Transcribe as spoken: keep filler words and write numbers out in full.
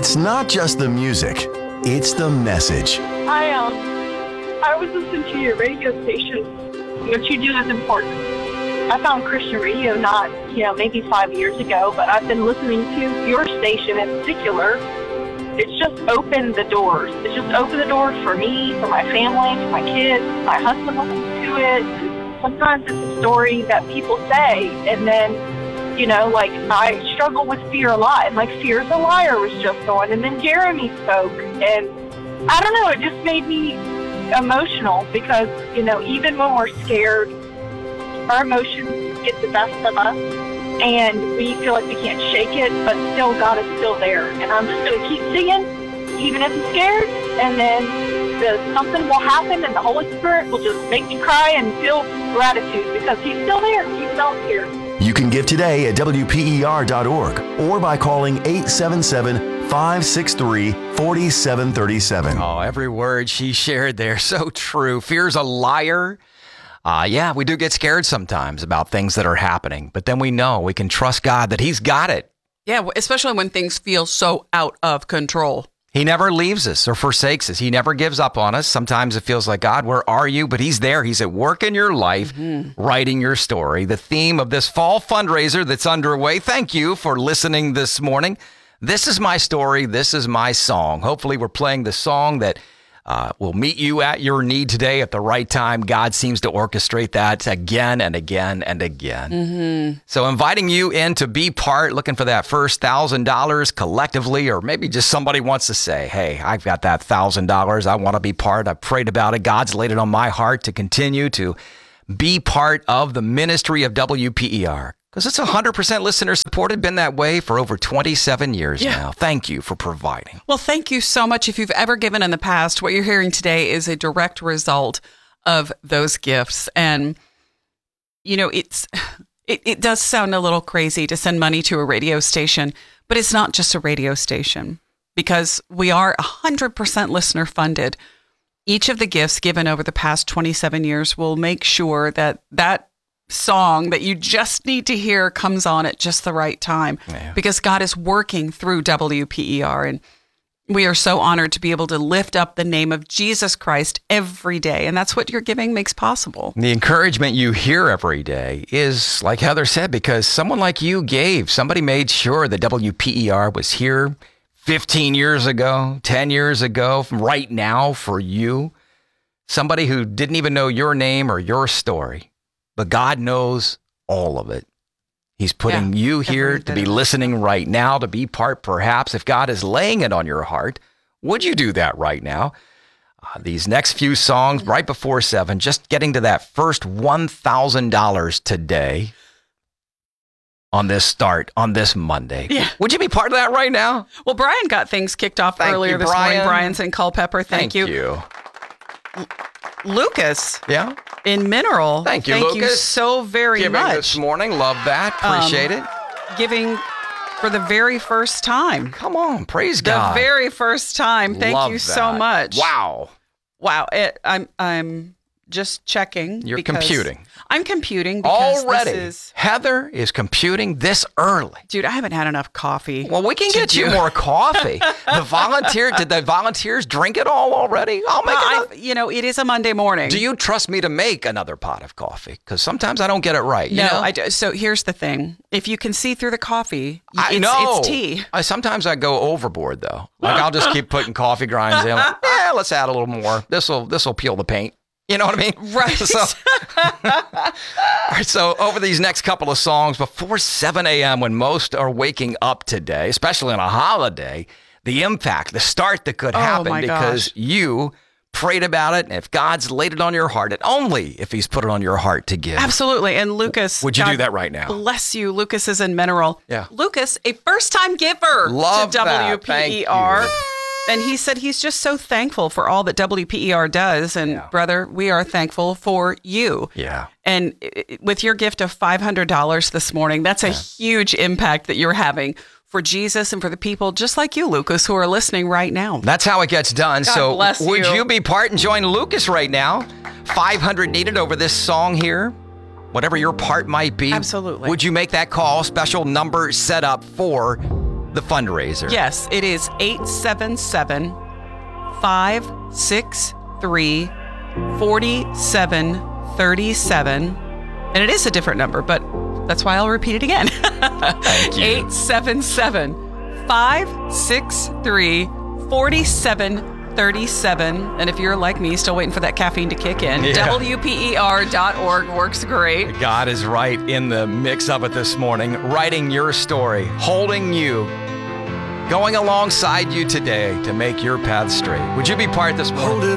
It's not just the music, it's the message. I um, I was listening to your radio station. What you do is important. I found Christian radio not, you know, maybe five years ago, but I've been listening to your station in particular. It's just opened the doors. It's just opened the doors for me, for my family, for my kids. My husband listens to it. Sometimes it's a story that people say, and then, you know, like, I struggle with fear a lot, and like Fear is a Liar was just on, and then Jeremy spoke, and I don't know, it just made me emotional because, you know, even when we're scared, our emotions get the best of us, and we feel like we can't shake it, but still God is still there, and I'm just going to keep singing, even if I'm scared, and then the, something will happen, and the Holy Spirit will just make me cry and feel gratitude because He's still there, even though I'm scared. You can give today at W P E R dot org or by calling eight seven seven, five six three, four seven three seven. Oh, every word she shared there, so true. Fear's a liar. Uh, yeah, we do get scared sometimes about things that are happening, but then we know we can trust God that He's got it. Yeah, especially when things feel so out of control. He never leaves us or forsakes us. He never gives up on us. Sometimes it feels like, God, where are you? But He's there. He's at work in your life, mm-hmm. writing your story. The theme of this fall fundraiser that's underway. Thank you for listening this morning. This is my story. This is my song. Hopefully we're playing the song that uh, will meet you at your need today at the right time. God seems to orchestrate that again and again and again. Mm-hmm. So inviting you in to be part, looking for that first one thousand dollars collectively, or maybe just somebody wants to say, hey, I've got that one thousand dollars. I want to be part. I prayed about it. God's laid it on my heart to continue to be part of the ministry of W P E R. Because it's one hundred percent listener supported, been that way for over twenty-seven years yeah. now. Thank you for providing. Well, thank you so much. If you've ever given in the past, what you're hearing today is a direct result of those gifts. And, you know, it's it, it does sound a little crazy to send money to a radio station, but it's not just a radio station because we are one hundred percent listener funded. Each of the gifts given over the past twenty-seven years will make sure that that song that you just need to hear comes on at just the right time yeah. because God is working through W P E R, and we are so honored to be able to lift up the name of Jesus Christ every day, and that's what your giving makes possible. The encouragement you hear every day is, like Heather said, because someone like you gave. Somebody made sure that W P E R was here fifteen years ago, ten years ago, right now for you. Somebody who didn't even know your name or your story. But God knows all of it. He's putting yeah, you here to be listening right now, to be part, perhaps, if God is laying it on your heart. Would you do that right now? Uh, these next few songs, right before seven, just getting to that first one thousand dollars today on this start, on this Monday. Yeah. Would you be part of that right now? Well, Brian got things kicked off Thank earlier you, this Brian. morning. Brian's in Culpeper. Thank, Thank you. you. Lucas. Yeah. In Mineral. Thank you, Thank Lucas. you so very Giving much. this morning. Love that. Appreciate um, it. Giving for the very first time. Come on. Praise the God. The very first time. Thank Love you that. so much. Wow. Wow. It, I'm I'm just checking. You're because computing. I'm computing because Already. This is, Heather is computing this early. Dude, I haven't had enough coffee. Well, we can get do. you more coffee. The volunteer, did the volunteers drink it all already? I'll make well, it. You know, it is a Monday morning. Do you trust me to make another pot of coffee? Because sometimes I don't get it right. You no, know? I do. So here's the thing. If you can see through the coffee, I it's, know. it's tea. I, sometimes I go overboard, though. Like, I'll just keep putting coffee grinds in. Like, yeah, let's add a little more. This will this will peel the paint. You know what I mean? Right. So, all right, so over these next couple of songs, before seven a.m., when most are waking up today, especially on a holiday, the impact, the start that could happen oh my because gosh. you prayed about it, and if God's laid it on your heart, and only if He's put it on your heart to give. Absolutely. And Lucas. Would you God do that right now? Bless you. Lucas is in Mineral. Yeah. Lucas, a first-time giver Love to W P E R. That. Thank you. And he said he's just so thankful for all that W P E R does. And yeah. brother, we are thankful for you. Yeah. And with your gift of five hundred dollars this morning, that's a yeah. huge impact that you're having for Jesus and for the people just like you, Lucas, who are listening right now. That's how it gets done. God so bless would you. you be part and join Lucas right now? five hundred needed over this song here. Whatever your part might be. Absolutely. Would you make that call? Special number set up for the fundraiser. Yes, it is eight seven seven, five six three, four seven three seven. And it is a different number, but that's why I'll repeat it again. Thank you. eight seven seven, five six three, four seven three seven. And if you're like me, still waiting for that caffeine to kick in, Yeah. W P E R dot org works great. God is right in the mix of it this morning, writing your story, holding you, going alongside you today to make your path straight. Would you be part this morning?